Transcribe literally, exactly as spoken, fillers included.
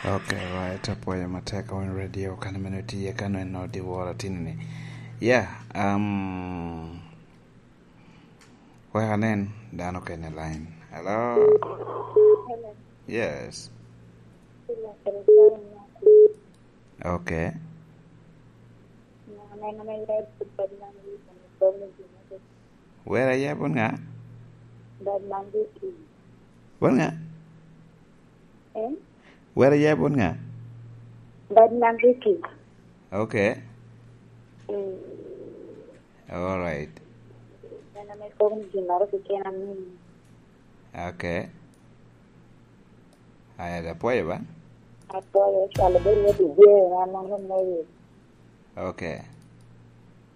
Okay, right. Apoya mateka on radio kana minuti ya kana no di wala tinini. Yeah, um where then down okay in the line. Hello. Hello. Yes. Okay. Where are you bunga? Bunga? Eh? Where are you bunga? Okay. Mm. All right. Okay. Aya da poye ba? Apoyo, shalabari ya tuje, ranar mai. Okay.